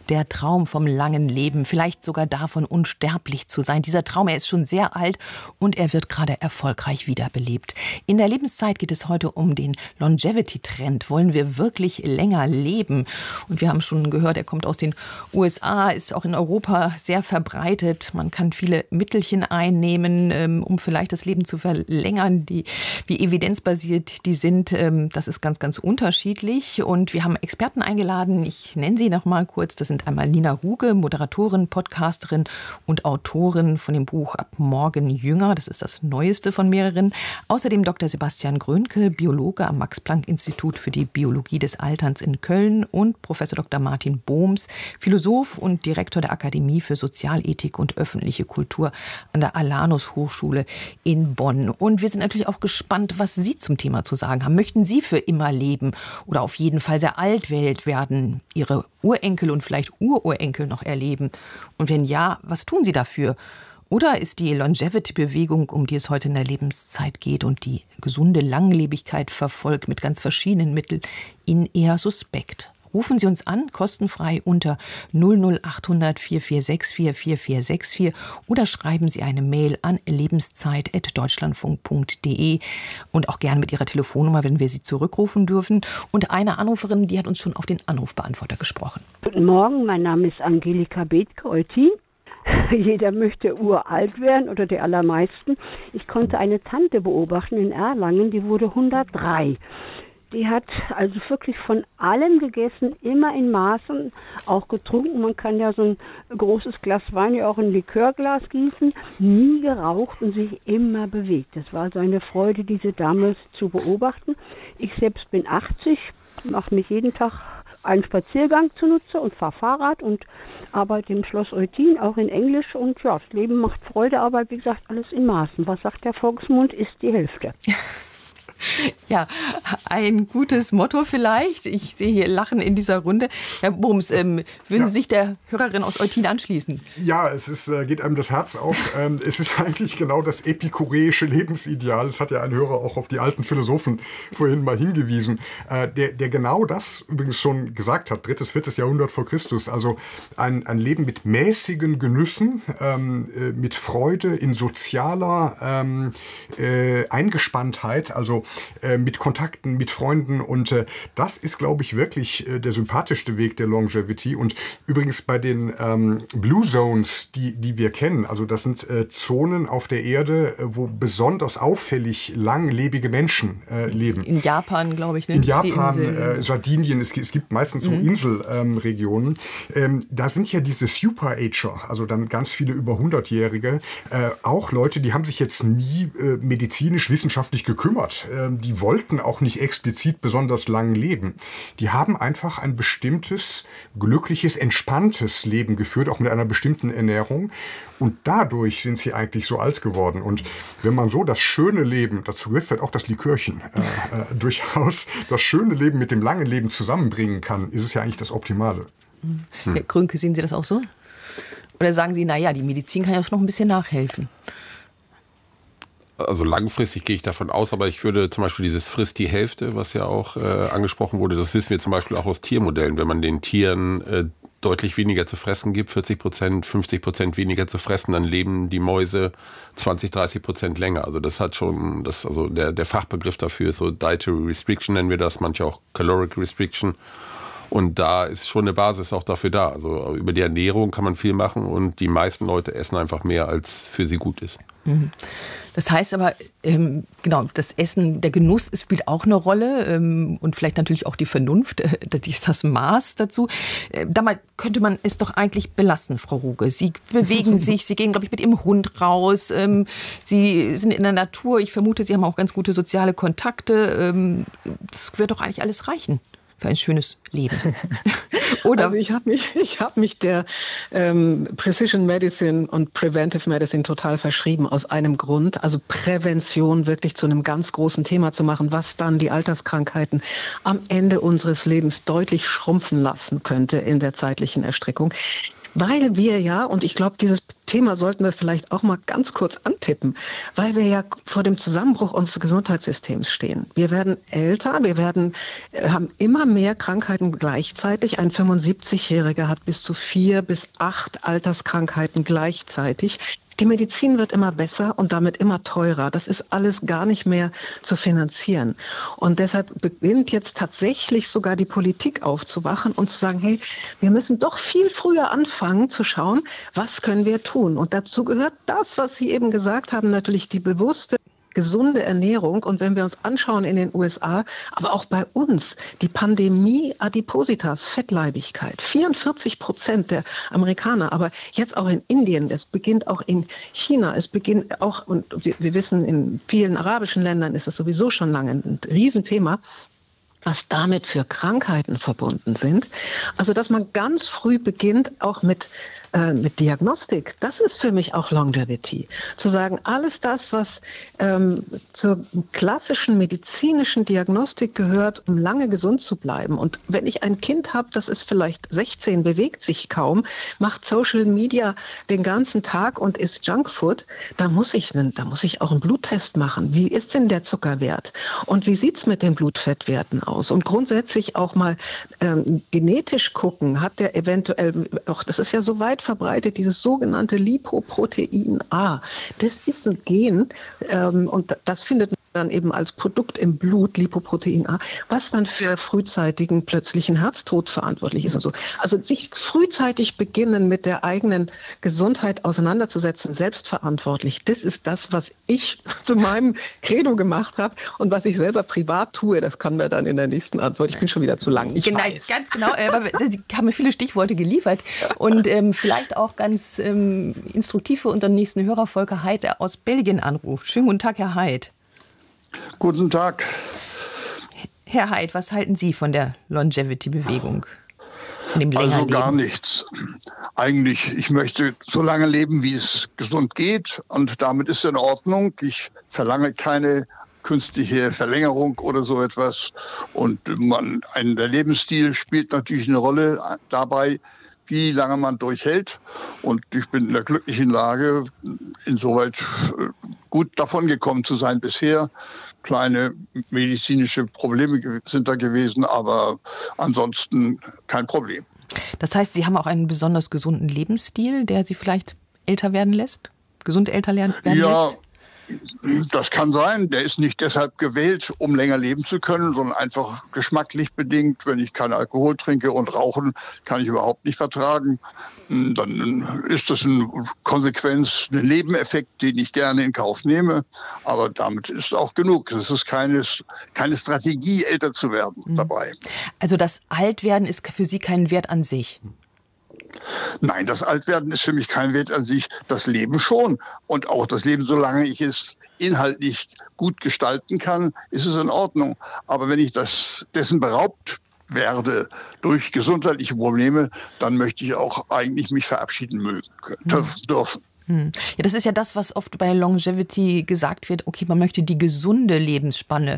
Der Traum vom langen Leben, vielleicht sogar davon, unsterblich zu sein. Dieser Traum, er ist schon sehr alt und er wird gerade erfolgreich wiederbelebt. In der Lebenszeit geht es heute um den Longevity-Trend. Wollen wir wirklich länger leben? Und wir haben schon gehört, er kommt aus den USA, ist auch in Europa sehr verbreitet. Man kann viele Mittelchen einnehmen, um vielleicht das Leben zu verlängern, wie evidenzbasiert die sind. Das ist ganz, ganz unterschiedlich. Und wir haben Experten eingeladen. Ich nenne sie noch mal kurz. Das sind einmal Nina Ruge, Moderatorin, Podcasterin und Autorin von dem Buch Ab morgen jünger. Das ist das neueste von mehreren. Außerdem Dr. Sebastian Grönke, Biologe am Max-Planck-Institut für die Biologie des Alterns in Köln und Professor Dr. Martin Bohms, Philosoph und Direktor der Akademie für Sozialethik und öffentliche Kultur an der Alanus-Hochschule in Bonn. Und wir sind natürlich auch gespannt, was Sie zum Thema zu sagen haben. Möchten Sie für immer leben oder auf jeden Fall sehr alt werden, Ihre Urenkel und vielleicht Ururenkel noch erleben? Und wenn ja, was tun Sie dafür? Oder ist die Longevity-Bewegung, um die es heute in der Lebenszeit geht und die gesunde Langlebigkeit verfolgt mit ganz verschiedenen Mitteln, Ihnen eher suspekt? Rufen Sie uns an, kostenfrei unter 00800 4464 4464 oder schreiben Sie eine Mail an lebenszeit@deutschlandfunk.de und auch gerne mit Ihrer Telefonnummer, wenn wir Sie zurückrufen dürfen. Und eine Anruferin, die hat uns schon auf den Anrufbeantworter gesprochen. Guten Morgen, mein Name ist Angelika Bethke-Eutin. Jeder möchte uralt werden oder die allermeisten. Ich konnte eine Tante beobachten in Erlangen, die wurde 103. Die hat also wirklich von allem gegessen, immer in Maßen, auch getrunken. Man kann ja so ein großes Glas Wein ja auch in ein Likörglas gießen. Nie geraucht und sich immer bewegt. Das war so eine Freude, diese Dame zu beobachten. Ich selbst bin 80, mache mich jeden Tag einen Spaziergang zunutze und fahre Fahrrad und arbeite im Schloss Eutin, auch in Englisch. Und ja, das Leben macht Freude, aber wie gesagt, alles in Maßen. Was sagt der Volksmund, ist die Hälfte. Ja, ein gutes Motto vielleicht. Ich sehe hier Lachen in dieser Runde. Herr Bohms, würden Sie sich der Hörerin aus Eutin anschließen? Ja, geht einem das Herz auf. Es ist eigentlich genau das epikureische Lebensideal. Das hat ja ein Hörer auch auf die alten Philosophen vorhin mal hingewiesen, der genau das übrigens schon gesagt hat. 3., 4. Jahrhundert vor Christus. Also ein Leben mit mäßigen Genüssen, mit Freude, in sozialer Eingespanntheit, also mit Kontakten, mit Freunden, und das ist, glaube ich, wirklich der sympathischste Weg der Longevity. Und übrigens bei den Blue Zones, die wir kennen, also das sind Zonen auf der Erde, wo besonders auffällig langlebige Menschen leben. In Japan, glaube ich. Ne? In Japan, Sardinien, es gibt meistens so Inselregionen. Da sind ja diese Super-Ager, also dann ganz viele über 100-Jährige, auch Leute, die haben sich jetzt nie medizinisch, wissenschaftlich gekümmert. Die wollten auch nicht explizit besonders lang leben. Die haben einfach ein bestimmtes, glückliches, entspanntes Leben geführt, auch mit einer bestimmten Ernährung. Und dadurch sind sie eigentlich so alt geworden. Und wenn man so das schöne Leben, dazu gehört vielleicht auch das Likörchen, durchaus das schöne Leben mit dem langen Leben zusammenbringen kann, ist es ja eigentlich das Optimale. Herr Grönke, sehen Sie das auch so? Oder sagen Sie, naja, die Medizin kann ja auch noch ein bisschen nachhelfen? Also langfristig gehe ich davon aus, aber ich würde zum Beispiel dieses Frisst die Hälfte, was ja auch angesprochen wurde, das wissen wir zum Beispiel auch aus Tiermodellen. Wenn man den Tieren deutlich weniger zu fressen gibt, 40%, 50% weniger zu fressen, dann leben die Mäuse 20-30% länger. Also das hat schon, also der Fachbegriff dafür ist so Dietary Restriction, nennen wir das, manche auch Caloric Restriction. Und da ist schon eine Basis auch dafür da. Also über die Ernährung kann man viel machen und die meisten Leute essen einfach mehr, als für sie gut ist. Das heißt aber, genau, das Essen, der Genuss spielt auch eine Rolle und vielleicht natürlich auch die Vernunft, das Maß dazu. Dabei könnte man es doch eigentlich belassen, Frau Ruge. Sie bewegen sich, Sie gehen, glaube ich, mit Ihrem Hund raus, Sie sind in der Natur. Ich vermute, Sie haben auch ganz gute soziale Kontakte. Das wird doch eigentlich alles reichen für ein schönes Leben. Oder? Also ich hab mich der Precision Medicine und Preventive Medicine total verschrieben, aus einem Grund, also Prävention wirklich zu einem ganz großen Thema zu machen, was dann die Alterskrankheiten am Ende unseres Lebens deutlich schrumpfen lassen könnte in der zeitlichen Erstreckung. Weil wir ja, und ich glaube, dieses Thema sollten wir vielleicht auch mal ganz kurz antippen, weil wir ja vor dem Zusammenbruch unseres Gesundheitssystems stehen. Wir werden älter, haben immer mehr Krankheiten gleichzeitig. Ein 75-Jähriger hat bis zu 4 bis 8 Alterskrankheiten gleichzeitig. Die Medizin wird immer besser und damit immer teurer. Das ist alles gar nicht mehr zu finanzieren. Und deshalb beginnt jetzt tatsächlich sogar die Politik aufzuwachen und zu sagen, hey, wir müssen doch viel früher anfangen zu schauen, was können wir tun. Und dazu gehört das, was Sie eben gesagt haben, natürlich die bewusste gesunde Ernährung. Und wenn wir uns anschauen in den USA, aber auch bei uns, die Pandemie Adipositas, Fettleibigkeit, 44% der Amerikaner, aber jetzt auch in Indien, es beginnt auch in China, es beginnt auch, und wir wissen, in vielen arabischen Ländern ist das sowieso schon lange ein Riesenthema, was damit für Krankheiten verbunden sind. Also, dass man ganz früh beginnt, auch mit Diagnostik, das ist für mich auch Longevity. Zu sagen, alles das, was zur klassischen medizinischen Diagnostik gehört, um lange gesund zu bleiben. Und wenn ich ein Kind habe, das ist vielleicht 16, bewegt sich kaum, macht Social Media den ganzen Tag und isst Junkfood, da muss ich auch einen Bluttest machen. Wie ist denn der Zuckerwert? Und wie sieht's mit den Blutfettwerten aus? Und grundsätzlich auch mal genetisch gucken, hat der eventuell, auch das ist ja so weit verbreitet, dieses sogenannte Lipoprotein A. Das ist ein Gen und das findet man dann eben als Produkt im Blut, Lipoprotein A, was dann für frühzeitigen plötzlichen Herztod verantwortlich ist und so. Also sich frühzeitig beginnen, mit der eigenen Gesundheit auseinanderzusetzen, selbstverantwortlich. Das ist das, was ich zu meinem Credo gemacht habe und was ich selber privat tue. Das kann man dann in der nächsten Antwort. Ich bin schon wieder zu lang. Ganz genau. Aber Sie haben mir viele Stichworte geliefert und vielleicht auch ganz instruktiv für unseren nächsten Hörer, Volker Heid, der aus Belgien anruft. Schönen guten Tag, Herr Heid. Guten Tag. Herr Heid, was halten Sie von der Longevity-Bewegung? Also gar nichts. Eigentlich, ich möchte so lange leben, wie es gesund geht. Und damit ist in Ordnung. Ich verlange keine künstliche Verlängerung oder so etwas. Und der Lebensstil spielt natürlich eine Rolle dabei, wie lange man durchhält. Und ich bin in der glücklichen Lage, insoweit gut davon gekommen zu sein bisher. Kleine medizinische Probleme sind da gewesen, aber ansonsten kein Problem. Das heißt, Sie haben auch einen besonders gesunden Lebensstil, der Sie vielleicht älter werden lässt? Gesund älter werden lässt? Das kann sein. Der ist nicht deshalb gewählt, um länger leben zu können, sondern einfach geschmacklich bedingt. Wenn ich keinen Alkohol trinke und rauchen, kann ich überhaupt nicht vertragen. Dann ist das eine Konsequenz, ein Nebeneffekt, den ich gerne in Kauf nehme. Aber damit ist auch genug. Es ist keine Strategie, älter zu werden dabei. Also das Altwerden ist für Sie kein Wert an sich? Nein, das Altwerden ist für mich kein Wert an sich, das Leben schon. Und auch das Leben, solange ich es inhaltlich gut gestalten kann, ist es in Ordnung. Aber wenn ich dessen beraubt werde durch gesundheitliche Probleme, dann möchte ich auch eigentlich mich verabschieden dürfen. Ja, das ist ja das, was oft bei Longevity gesagt wird. Okay, man möchte die gesunde Lebensspanne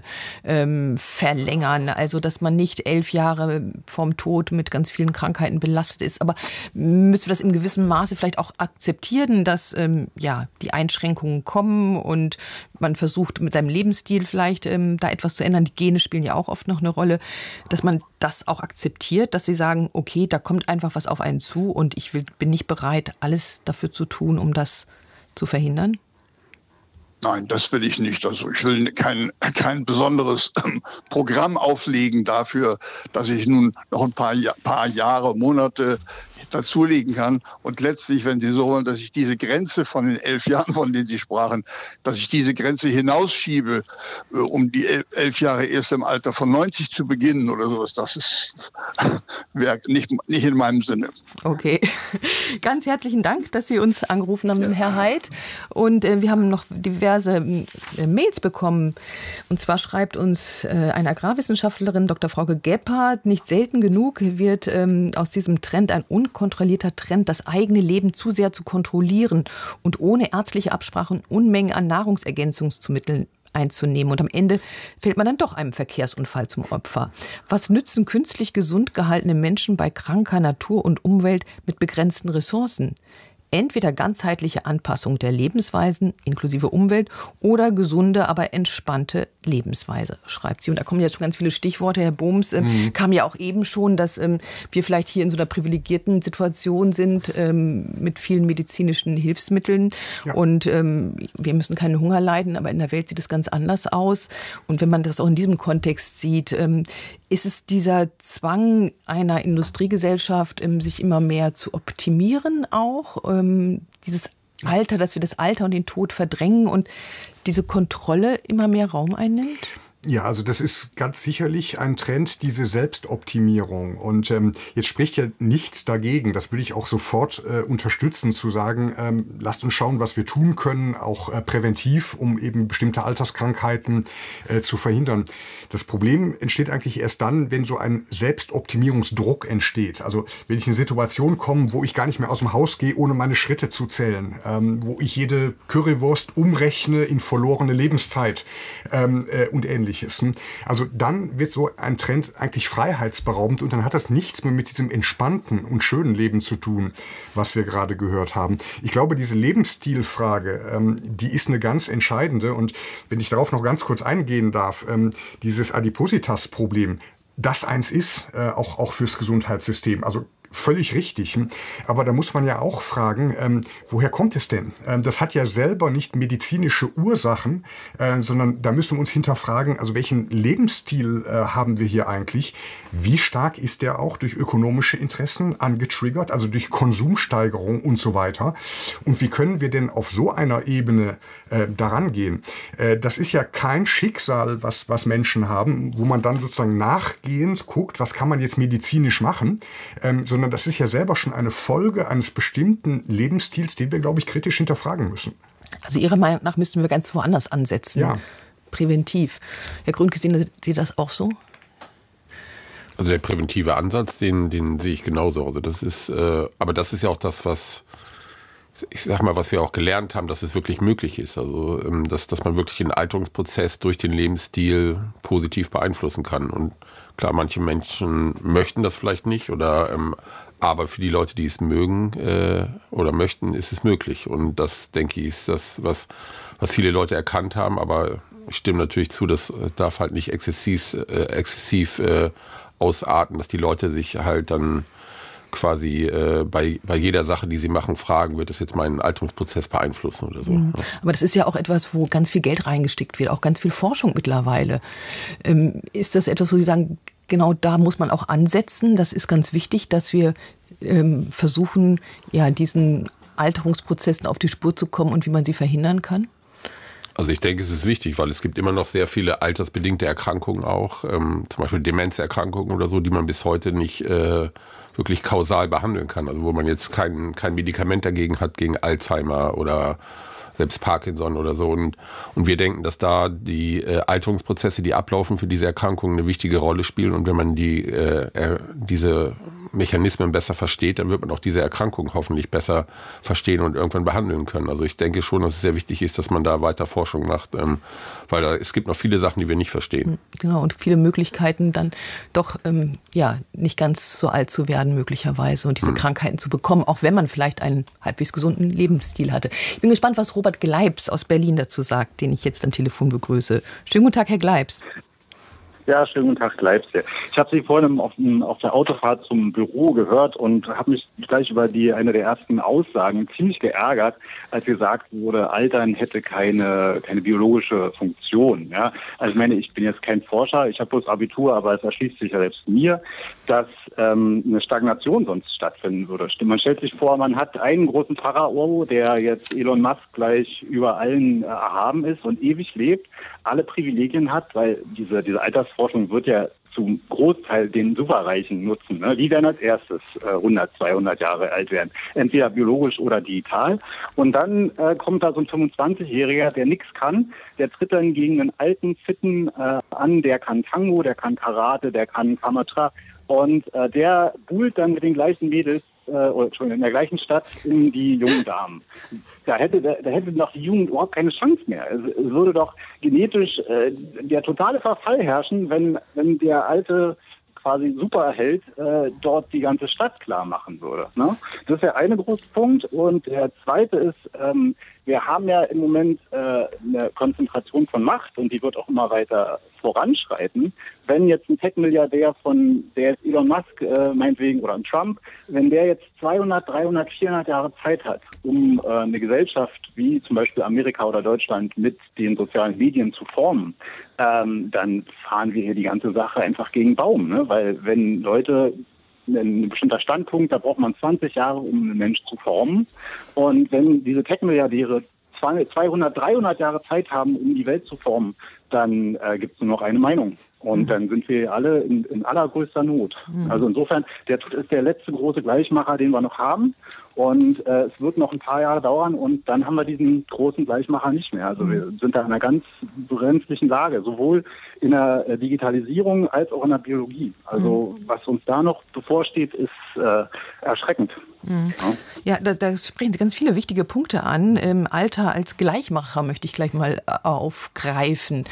verlängern. Also, dass man nicht 11 Jahre vorm Tod mit ganz vielen Krankheiten belastet ist. Aber müssen wir das in gewissem Maße vielleicht auch akzeptieren, dass die Einschränkungen kommen und man versucht mit seinem Lebensstil vielleicht da etwas zu ändern. Die Gene spielen ja auch oft noch eine Rolle, dass man das auch akzeptiert, dass sie sagen, okay, da kommt einfach was auf einen zu und ich bin nicht bereit, alles dafür zu tun, um das zu verhindern? Nein, das will ich nicht. Also ich will kein besonderes Programm auflegen dafür, dass ich nun noch ein paar Jahre, Monate dazulegen kann. Und letztlich, wenn Sie so wollen, dass ich diese Grenze von den 11 Jahren, von denen Sie sprachen, dass ich diese Grenze hinausschiebe, um die 11 Jahre erst im Alter von 90 zu beginnen oder sowas, das wäre nicht in meinem Sinne. Okay. Ganz herzlichen Dank, dass Sie uns angerufen haben, Herr Heid. Und wir haben noch diverse Mails bekommen. Und zwar schreibt uns eine Agrarwissenschaftlerin, Dr. Frauke Gebhardt, nicht selten genug wird aus diesem Trend ein unkontrollierter Trend, das eigene Leben zu sehr zu kontrollieren und ohne ärztliche Absprachen Unmengen an Nahrungsergänzungsmitteln einzunehmen. Und am Ende fällt man dann doch einem Verkehrsunfall zum Opfer. Was nützen künstlich gesund gehaltene Menschen bei kranker Natur und Umwelt mit begrenzten Ressourcen? Entweder ganzheitliche Anpassung der Lebensweisen inklusive Umwelt oder gesunde, aber entspannte Lebensweise, schreibt sie. Und da kommen jetzt schon ganz viele Stichworte. Herr Bohms, kam ja auch eben schon, dass wir vielleicht hier in so einer privilegierten Situation sind mit vielen medizinischen Hilfsmitteln. Ja. Und wir müssen keinen Hunger leiden, aber in der Welt sieht es ganz anders aus. Und wenn man das auch in diesem Kontext sieht, ist es dieser Zwang einer Industriegesellschaft, sich immer mehr zu optimieren auch? Dieses Alter, dass wir das Alter und den Tod verdrängen und diese Kontrolle immer mehr Raum einnimmt? Ja, also das ist ganz sicherlich ein Trend, diese Selbstoptimierung. Und jetzt spricht ja nichts dagegen, das würde ich auch sofort unterstützen, zu sagen, lasst uns schauen, was wir tun können, auch präventiv, um eben bestimmte Alterskrankheiten zu verhindern. Das Problem entsteht eigentlich erst dann, wenn so ein Selbstoptimierungsdruck entsteht. Also wenn ich in eine Situation komme, wo ich gar nicht mehr aus dem Haus gehe, ohne meine Schritte zu zählen, wo ich jede Currywurst umrechne in verlorene Lebenszeit und Ähnliches. Also dann wird so ein Trend eigentlich freiheitsberaubend und dann hat das nichts mehr mit diesem entspannten und schönen Leben zu tun, was wir gerade gehört haben. Ich glaube, diese Lebensstilfrage, die ist eine ganz entscheidende und wenn ich darauf noch ganz kurz eingehen darf, dieses Adipositas-Problem, das eins ist, auch fürs Gesundheitssystem. Also völlig richtig. Aber da muss man ja auch fragen, woher kommt es denn? Das hat ja selber nicht medizinische Ursachen, sondern da müssen wir uns hinterfragen, also welchen Lebensstil haben wir hier eigentlich? Wie stark ist der auch durch ökonomische Interessen angetriggert, also durch Konsumsteigerung und so weiter? Und wie können wir denn auf so einer Ebene daran gehen? Das ist ja kein Schicksal, was Menschen haben, wo man dann sozusagen nachgehend guckt, was kann man jetzt medizinisch machen, sondern das ist ja selber schon eine Folge eines bestimmten Lebensstils, den wir, glaube ich, kritisch hinterfragen müssen. Also Ihrer Meinung nach müssten wir ganz woanders ansetzen, ja. Präventiv. Herr Gründke, sehen Sie das auch so? Also der präventive Ansatz, den sehe ich genauso. Also das ist, aber das ist ja auch das, was wir auch gelernt haben, dass es wirklich möglich ist. Also dass man wirklich den Alterungsprozess durch den Lebensstil positiv beeinflussen kann. Und klar, manche Menschen möchten das vielleicht nicht, aber für die Leute, die es mögen oder möchten, ist es möglich. Und das, denke ich, ist das, was viele Leute erkannt haben. Aber ich stimme natürlich zu, das darf halt nicht exzessiv ausarten, dass die Leute sich halt dann quasi bei jeder Sache, die sie machen, fragen, wird das jetzt meinen Alterungsprozess beeinflussen oder so. Mhm. Aber das ist ja auch etwas, wo ganz viel Geld reingesteckt wird, auch ganz viel Forschung mittlerweile. Ist das etwas, wo Sie sagen, genau da muss man auch ansetzen? Das ist ganz wichtig, dass wir versuchen, ja, diesen Alterungsprozessen auf die Spur zu kommen und wie man sie verhindern kann? Also ich denke, es ist wichtig, weil es gibt immer noch sehr viele altersbedingte Erkrankungen auch, zum Beispiel Demenzerkrankungen oder so, die man bis heute nicht wirklich kausal behandeln kann. Also wo man jetzt kein Medikament dagegen hat, gegen Alzheimer oder selbst Parkinson oder so. Und wir denken, dass da die Alterungsprozesse, die ablaufen für diese Erkrankungen, eine wichtige Rolle spielen. Und wenn man diese Mechanismen besser versteht, dann wird man auch diese Erkrankung hoffentlich besser verstehen und irgendwann behandeln können. Also ich denke schon, dass es sehr wichtig ist, dass man da weiter Forschung macht, weil es gibt noch viele Sachen, die wir nicht verstehen. Genau, und viele Möglichkeiten dann doch nicht ganz so alt zu werden möglicherweise und diese Krankheiten zu bekommen, auch wenn man vielleicht einen halbwegs gesunden Lebensstil hatte. Ich bin gespannt, was Robert Gleibs aus Berlin dazu sagt, den ich jetzt am Telefon begrüße. Schönen guten Tag, Herr Gleibs. Ja, schönen guten Tag, Gleibs. Ich habe Sie vorhin auf der Autofahrt zum Büro gehört und habe mich gleich über eine der ersten Aussagen ziemlich geärgert, als gesagt wurde, Altern hätte keine biologische Funktion. Ja? Also ich meine, ich bin jetzt kein Forscher, ich habe bloß Abitur, aber es erschließt sich ja selbst mir, dass eine Stagnation sonst stattfinden würde. Man stellt sich vor, man hat einen großen Pharao, der jetzt Elon Musk gleich über allen erhaben ist und ewig lebt, alle Privilegien hat, weil diese Altersforschung wird ja zum Großteil den Superreichen nutzen. Ne? Die werden als erstes 100, 200 Jahre alt werden. Entweder biologisch oder digital. Und dann kommt da so ein 25-Jähriger, der nichts kann. Der tritt dann gegen einen alten, fitten an. Der kann Tango, der kann Karate, der kann Kamatra. Und der buhlt dann mit den gleichen Mädels oder schon in der gleichen Stadt um die jungen Damen. Da hätte doch die Jugend überhaupt keine Chance mehr. Es würde doch genetisch der totale Verfall herrschen, wenn der alte quasi Superheld dort die ganze Stadt klar machen würde. Ne? Das ist der eine große Punkt. Und der zweite ist, wir haben ja im Moment eine Konzentration von Macht und die wird auch immer weiter voranschreiten. Wenn jetzt ein Tech-Milliardär der jetzt Elon Musk meinetwegen oder ein Trump, wenn der jetzt 200, 300, 400 Jahre Zeit hat, um eine Gesellschaft wie zum Beispiel Amerika oder Deutschland mit den sozialen Medien zu formen, dann fahren wir hier die ganze Sache einfach gegen Baum. Ne? Weil wenn Leute ein bestimmter Standpunkt, da braucht man 20 Jahre, um einen Mensch zu formen. Und wenn diese Tech-Milliardäre 200, 300 Jahre Zeit haben, um die Welt zu formen, dann gibt es nur noch eine Meinung. Und dann sind wir alle in allergrößter Not. Also insofern, der Tod ist der letzte große Gleichmacher, den wir noch haben. Und es wird noch ein paar Jahre dauern und dann haben wir diesen großen Gleichmacher nicht mehr. Also wir sind da in einer ganz brenzlichen Lage, sowohl in der Digitalisierung als auch in der Biologie. Also was uns da noch bevorsteht, ist erschreckend. Ja, da sprechen Sie ganz viele wichtige Punkte an. Alter als Gleichmacher möchte ich gleich mal aufgreifen.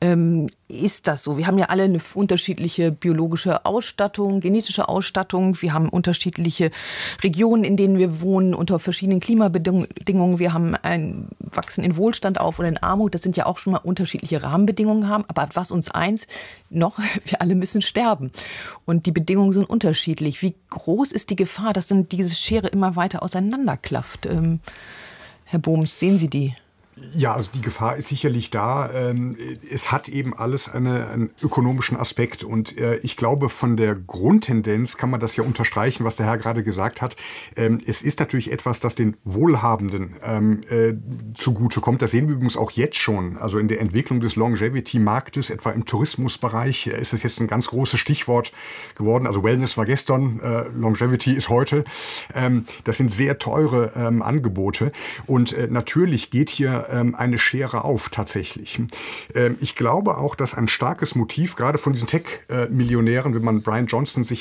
Ist das so? Wir haben ja alle eine unterschiedliche biologische Ausstattung, genetische Ausstattung. Wir haben unterschiedliche Regionen, in denen wir wohnen, unter verschiedenen Klimabedingungen. Wir haben wachsen in Wohlstand auf oder in Armut. Das sind ja auch schon mal unterschiedliche Rahmenbedingungen haben. Aber was uns eins noch, wir alle müssen sterben. Und die Bedingungen sind unterschiedlich. Wie groß ist die Gefahr, dass dann diese Schere immer weiter auseinanderklafft? Herr Bohms, sehen Sie die? Ja, also die Gefahr ist sicherlich da. Es hat eben alles einen ökonomischen Aspekt. Und ich glaube, von der Grundtendenz kann man das ja unterstreichen, was der Herr gerade gesagt hat. Es ist natürlich etwas, das den Wohlhabenden zugutekommt. Das sehen wir übrigens auch jetzt schon. Also in der Entwicklung des Longevity-Marktes, etwa im Tourismusbereich, ist es jetzt ein ganz großes Stichwort geworden. Also Wellness war gestern, Longevity ist heute. Das sind sehr teure Angebote. Und natürlich geht hier eine Schere auf, tatsächlich. Ich glaube auch, dass ein starkes Motiv, gerade von diesen Tech-Millionären, wenn man Brian Johnson sich